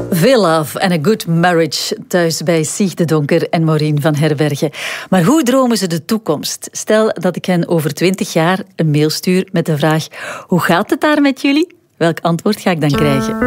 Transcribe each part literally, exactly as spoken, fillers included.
Veel love en a good marriage thuis bij Sieg de Donker en Maureen van Herbergen. Maar hoe dromen ze de toekomst? Stel dat ik hen over twintig jaar een mail stuur met de vraag: hoe gaat het daar met jullie? Welk antwoord ga ik dan krijgen?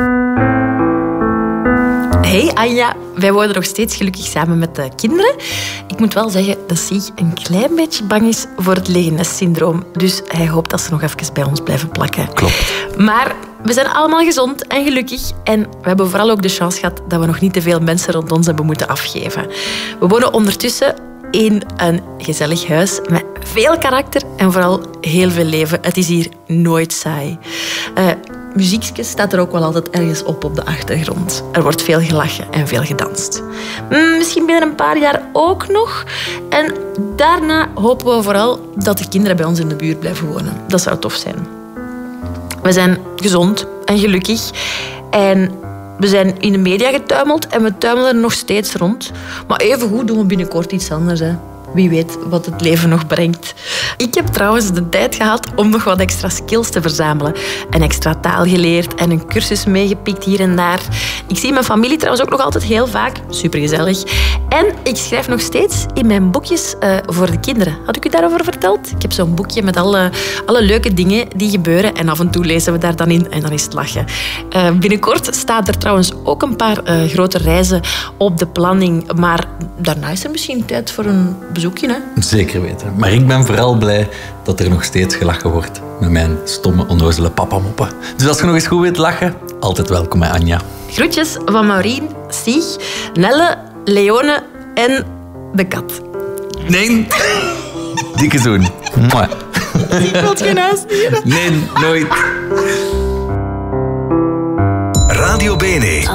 Hey Anja, wij wonen nog steeds gelukkig samen met de kinderen. Ik moet wel zeggen dat Sieg een klein beetje bang is voor het lege nest-syndroom. Dus hij hoopt dat ze nog even bij ons blijven plakken. Klopt. Maar we zijn allemaal gezond en gelukkig. En we hebben vooral ook de chance gehad dat we nog niet te veel mensen rond ons hebben moeten afgeven. We wonen ondertussen in een gezellig huis met veel karakter en vooral heel veel leven. Het is hier nooit saai. Uh, Muziekje staat er ook wel altijd ergens op op de achtergrond. Er wordt veel gelachen en veel gedanst. Misschien binnen een paar jaar ook nog. En daarna hopen we vooral dat de kinderen bij ons in de buurt blijven wonen. Dat zou tof zijn. We zijn gezond en gelukkig. En we zijn in de media getuimeld en we tuimelen er nog steeds rond. Maar evengoed doen we binnenkort iets anders, hè. Wie weet wat het leven nog brengt. Ik heb trouwens de tijd gehad om nog wat extra skills te verzamelen. Een extra taal geleerd en een cursus meegepikt hier en daar. Ik zie mijn familie trouwens ook nog altijd heel vaak. Supergezellig. En ik schrijf nog steeds in mijn boekjes uh, voor de kinderen. Had ik u daarover verteld? Ik heb zo'n boekje met alle, alle leuke dingen die gebeuren. En af en toe lezen we daar dan in en dan is het lachen. Uh, binnenkort staat er trouwens ook een paar uh, grote reizen op de planning. Maar daarna is er misschien tijd voor een bezoekje, hè? Zeker weten. Maar ik ben vooral blij dat er nog steeds gelachen wordt met mijn stomme, onnozele papamoppen. Dus als je nog eens goed wilt lachen, altijd welkom, hè, Anja. Groetjes van Maureen, Sieg, Nelle, Leone en de kat. Nee. Dikke zoen. Mwah. Ik wil geen huisdieren. Nee, nooit. Radio Bene.